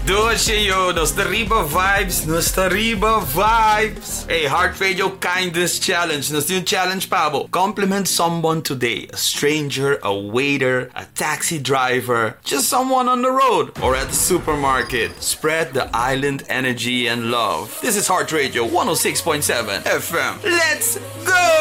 Doce Nostariba vibes. Hey, Heart Radio Kindness Challenge. Nos yung challenge pabo. Compliment someone today. A stranger, a waiter, a taxi driver, just someone on the road or at the supermarket. Spread the island energy and love. This is Heart Radio 106.7 FM. Let's go!